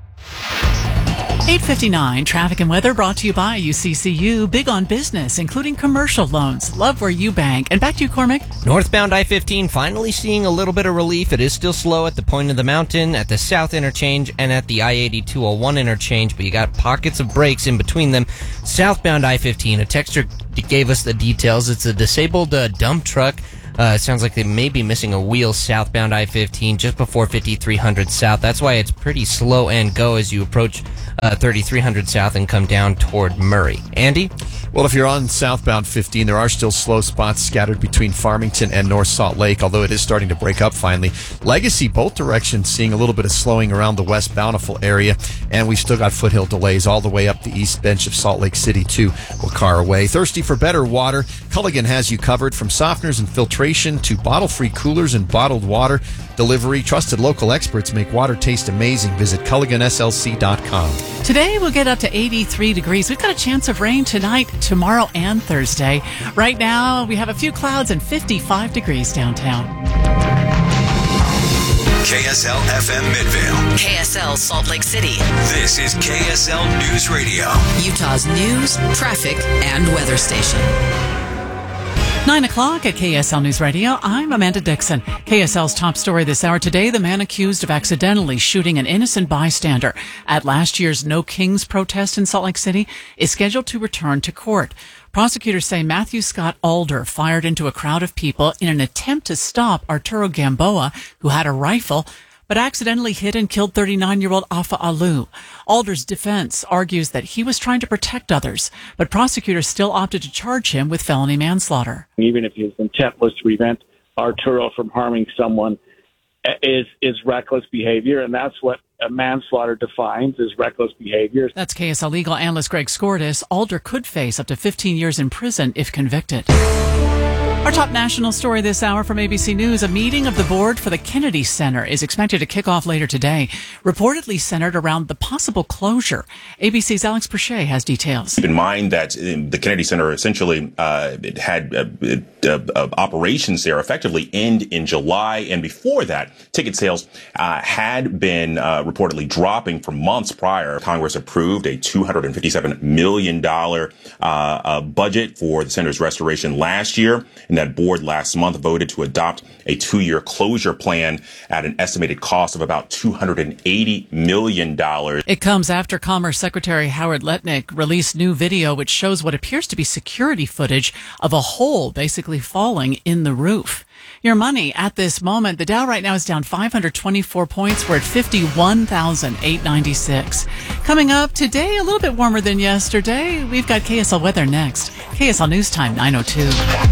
8:59 traffic and weather brought to you by UCCU. Big on business, including commercial loans. Love where you bank. And back to you, Cormac. Northbound I-15 finally seeing a little bit of relief. It is still slow at the point of the mountain, at the south interchange, and at the I-8201 interchange, but you got pockets of breaks in between them. Southbound I-15, a texter gave us the details. It's a disabled dump truck. It sounds like they may be missing a wheel southbound I-15 just before 5300 South. That's why it's pretty slow and go as you approach 3300 South and come down toward Murray. Andy? Well, if you're on southbound 15, there are still slow spots scattered between Farmington and North Salt Lake, although it is starting to break up finally. Legacy, both directions, seeing a little bit of slowing around the West Bountiful area, and we've still got foothill delays all the way up the east bench of Salt Lake City to Wacara Way. Thirsty for better water? Culligan has you covered, from softeners and filtration to bottle-free coolers and bottled water delivery. Trusted local experts make water taste amazing. Visit CulliganSLC.com. Today we'll get up to 83 degrees. We've got a chance of rain tonight, tomorrow, and Thursday. Right now we have a few clouds and 55 degrees downtown. KSL FM Midvale. KSL Salt Lake City. This is KSL News Radio. Utah's news, traffic, and weather station. 9 o'clock at KSL News Radio. I'm Amanda Dixon. KSL's top story this hour today, the man accused of accidentally shooting an innocent bystander at last year's No Kings protest in Salt Lake City is scheduled to return to court. Prosecutors say Matthew Scott Alder fired into a crowd of people in an attempt to stop Arturo Gamboa, who had a rifle, but accidentally hit and killed 39-year-old Afa Alu. Alder's defense argues that he was trying to protect others, but prosecutors still opted to charge him with felony manslaughter. Even if his intent was to prevent Arturo from harming someone, is reckless behavior, and that's what manslaughter defines, is reckless behavior. That's KSL legal analyst Greg Skordas. Alder could face up to 15 years in prison if convicted. Our top national story this hour from ABC News, a meeting of the board for the Kennedy Center is expected to kick off later today, reportedly centered around the possible closure. ABC's Alex Perche has details. Keep in mind that the Kennedy Center essentially it had operations there effectively end in July, and before that, ticket sales had been reportedly dropping for months prior. Congress approved a $257 million budget for the center's restoration last year. And that board last month voted to adopt a 2-year closure plan at an estimated cost of about $280 million. It comes after Commerce Secretary Howard Lutnick released new video which shows what appears to be security footage of a hole basically falling in the roof. Your money at this moment, the Dow right now is down 524 points. We're at 51,896. Coming up today, a little bit warmer than yesterday. We've got KSL weather next. KSL News Time 9:02.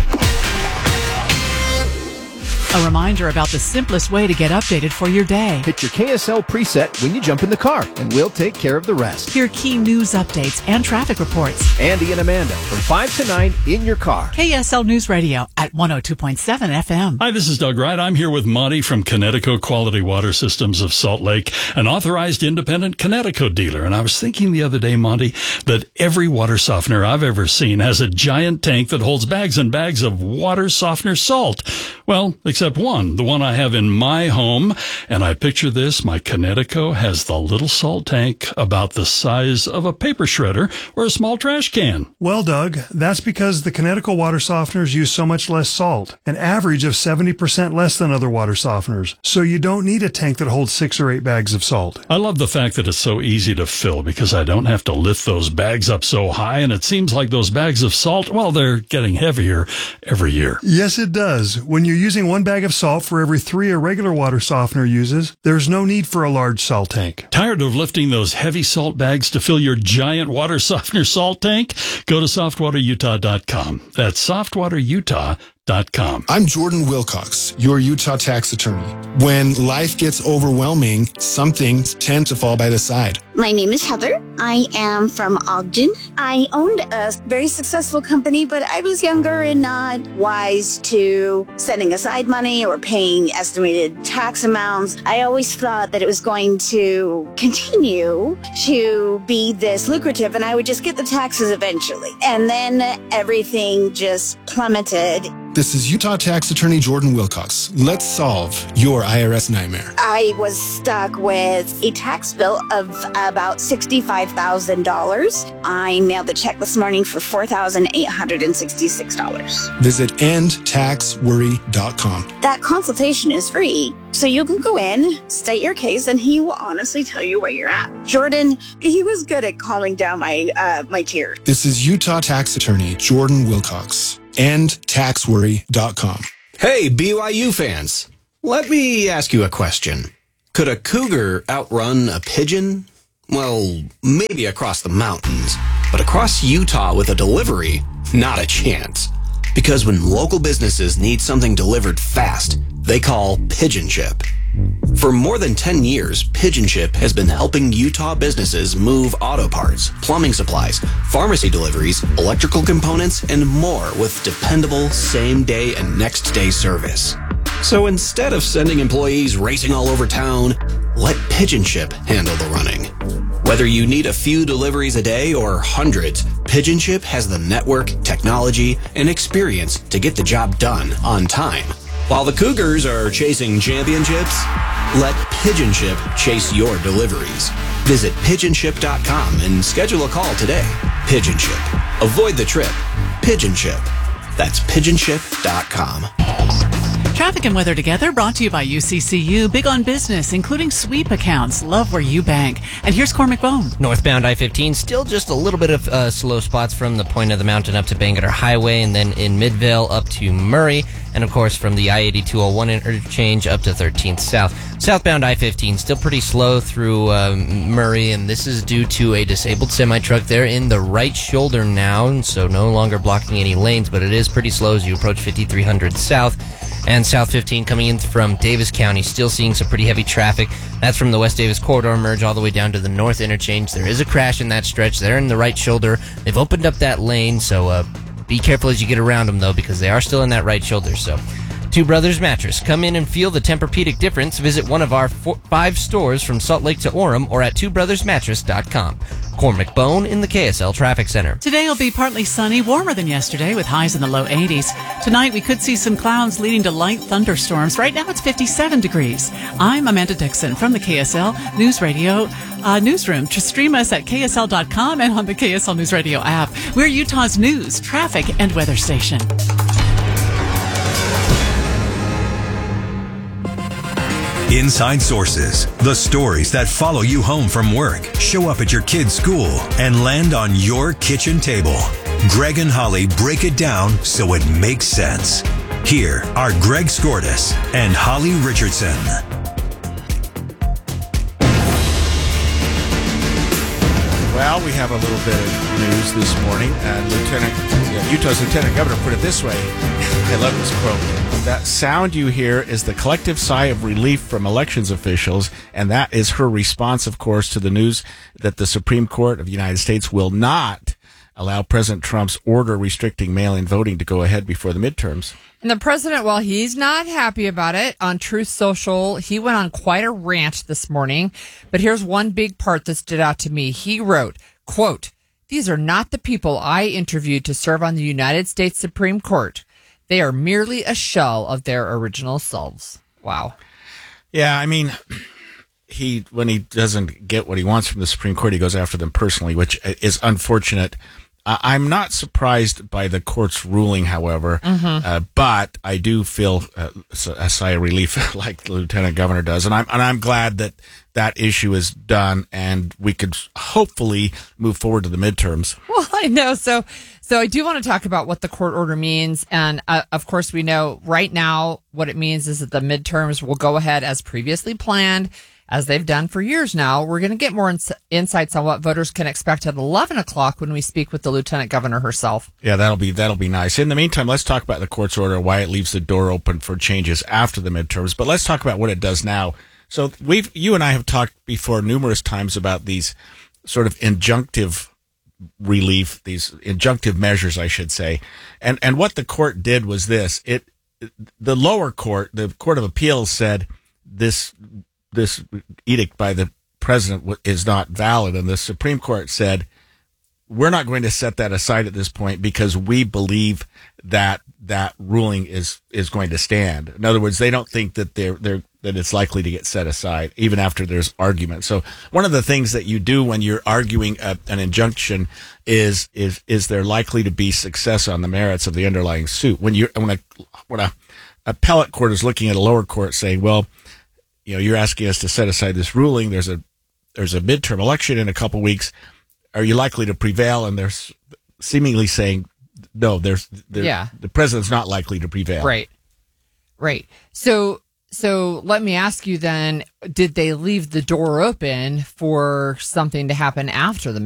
A reminder about the simplest way to get updated for your day. Hit your KSL preset when you jump in the car, and we'll take care of the rest. Hear key news updates and traffic reports. Andy and Amanda from 5 to 9 in your car. KSL News Radio at 102.7 FM. Hi, this is Doug Wright. I'm here with Monty from Connecticut Quality Water Systems of Salt Lake, an authorized independent Connecticut dealer. And I was thinking the other day, Monty, that every water softener I've ever seen has a giant tank that holds bags and bags of water softener salt. Well, except one, the one I have in my home. And I picture this, my Connecticut has the little salt tank about the size of a paper shredder or a small trash can. Well, Doug, that's because the Connecticut water softeners use so much less salt, an average of 70% less than other water softeners. So you don't need a tank that holds 6 or 8 bags of salt. I love the fact that it's so easy to fill because I don't have to lift those bags up so high, and it seems like those bags of salt, well, they're getting heavier every year. Yes, it does. When you're using one bag bag of salt for every 3 a regular water softener uses. There's no need for a large salt tank. Tired of lifting those heavy salt bags to fill your giant water softener salt tank? Go to softwaterutah.com. That's softwaterutah.com. I'm Jordan Wilcox, your Utah tax attorney. When life gets overwhelming, some things tend to fall by the side. My name is Heather. I am from Ogden. I owned a very successful company, but I was younger and not wise to setting aside money or paying estimated tax amounts. I always thought that it was going to continue to be this lucrative and I would just get the taxes eventually. And then everything just plummeted. This is Utah tax attorney Jordan Wilcox. Let's solve your IRS nightmare. I was stuck with a tax bill of about $65,000. I mailed the check this morning for $4,866. Visit endtaxworry.com. That consultation is free, so you can go in, state your case, and he will honestly tell you where you're at. Jordan, he was good at calming down my tears. This is Utah tax attorney Jordan Wilcox. endtaxworry.com. Hey, BYU fans. Let me ask you a question. Could a cougar outrun a pigeon? Well, maybe across the mountains, but across Utah with a delivery, not a chance. Because when local businesses need something delivered fast, they call Pigeon Ship. For more than 10 years, Pigeon Ship has been helping Utah businesses move auto parts, plumbing supplies, pharmacy deliveries, electrical components, and more with dependable same-day and next-day service. So instead of sending employees racing all over town, let Pigeon Ship handle the running. Whether you need a few deliveries a day or hundreds, Pigeon Ship has the network, technology, and experience to get the job done on time. While the Cougars are chasing championships, let Pigeon Ship chase your deliveries. Visit pigeonship.com and schedule a call today. Pigeon Ship. Avoid the trip. Pigeon Ship. That's pigeonship.com. Traffic and weather together, brought to you by UCCU. Big on business, including sweep accounts. Love where you bank. And here's Cormac Bone. Northbound I-15, still just a little bit of slow spots from the point of the mountain up to Bangerter Highway, and then in Midvale up to Murray, and of course from the I-8201 interchange up to 13th South. Southbound I-15, still pretty slow through Murray, and this is due to a disabled semi-truck there in the right shoulder now, and so no longer blocking any lanes, but it is pretty slow as you approach 5300 South. And South 15 coming in from Davis County, still seeing some pretty heavy traffic. That's from the West Davis corridor merge all the way down to the north interchange. There is a crash in that stretch. They're in the right shoulder. They've opened up that lane, so be careful as you get around them, though, because they are still in that right shoulder. So, Two Brothers Mattress. Come in and feel the Tempur-Pedic difference. Visit one of our 5 stores from Salt Lake to Orem or at twobrothersmattress.com. Cormac Bone in the KSL Traffic Center. Today will be partly sunny, warmer than yesterday with highs in the low 80s. Tonight we could see some clouds leading to light thunderstorms. Right now it's 57 degrees. I'm Amanda Dixon from the KSL News Radio newsroom. To stream us at KSL.com and on the KSL News Radio app. We're Utah's news, traffic, and weather station. Inside Sources, the stories that follow you home from work, show up at your kid's school, and land on your kitchen table. Greg and Holly break it down so it makes sense. Here are Greg Skordas and Holly Richardson. Well, we have a little bit of news this morning. Utah's Lieutenant Governor put it this way. I love this quote. That sound you hear is the collective sigh of relief from elections officials, and that is her response, of course, to the news that the Supreme Court of the United States will not allow President Trump's order restricting mail-in voting to go ahead before the midterms. And the president, while he's not happy about it, on Truth Social, he went on quite a rant this morning. But here's one big part that stood out to me. He wrote, quote, "These are not the people I interviewed to serve on the United States Supreme Court. They are merely a shell of their original selves." Wow. Yeah, I mean, when he doesn't get what he wants from the Supreme Court, he goes after them personally, which is unfortunate. I'm not surprised by the court's ruling, however, but I do feel a sigh of relief, like the Lieutenant Governor does, and I'm glad that that issue is done, and we could hopefully move forward to the midterms. Well, I know. So I do want to talk about what the court order means, and of course, we know right now what it means is that the midterms will go ahead as previously planned, as they've done for years now. We're going to get more insights on what voters can expect at 11 o'clock when we speak with the Lieutenant Governor herself. Yeah, that'll be nice. In the meantime, let's talk about the court's order, why it leaves the door open for changes after the midterms. But let's talk about what it does now. So you and I have talked before numerous times about these sort of injunctive relief, these injunctive measures, I should say. And what the court did was this. The lower court, the Court of Appeals, said this edict by the president is not valid, and the Supreme Court said, we're not going to set that aside at this point because we believe that that ruling is going to stand. In other words, they don't think that that it's likely to get set aside even after there's argument. So one of the things that you do when you're arguing an injunction is there likely to be success on the merits of the underlying suit? When a appellate court is looking at a lower court saying, well, you're asking us to set aside this ruling. There's a midterm election in a couple weeks. Are you likely to prevail? And they're seemingly saying, no, the president's not likely to prevail. Right. So let me ask you then, did they leave the door open for something to happen after the